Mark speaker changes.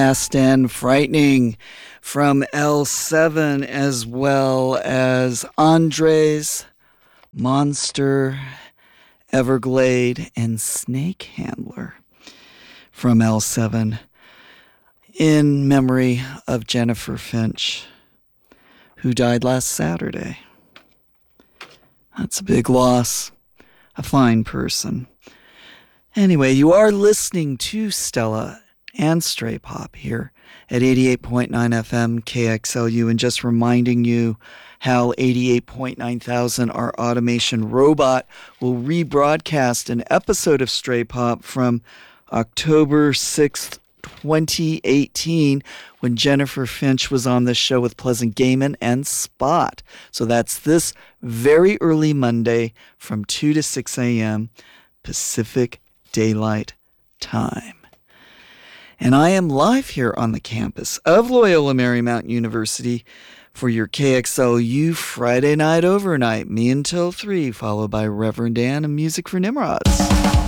Speaker 1: Fast and Frightening from L7, as well as Andres, Monster, Everglade, and Snake Handler from L7 in memory of Jennifer Finch, who died last Saturday. That's a big loss. A fine person. Anyway, you are listening to Stella and Stray Pop here at 88.9 FM KXLU, and just reminding you how 88.9 thousand, our automation robot, will rebroadcast an episode of Stray Pop from October 6th, 2018, when Jennifer Finch was on the show with Pleasant Gaiman and Spot. So that's this very early Monday from 2 to 6 a.m. Pacific Daylight Time. And I am live here on the campus of Loyola Marymount University for your KXLU Friday Night Overnight, me until 3, followed by Reverend Dan and Music for Nimrods.